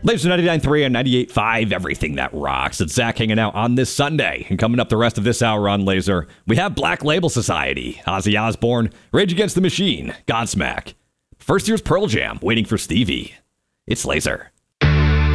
Laser 99.3 and 98.5, everything that rocks. It's Zach hanging out on this Sunday. And coming up the rest of this hour on Laser, we have Black Label Society, Ozzy Osbourne, Rage Against the Machine, Godsmack. First year's Pearl Jam, waiting for Stevie. It's Laser.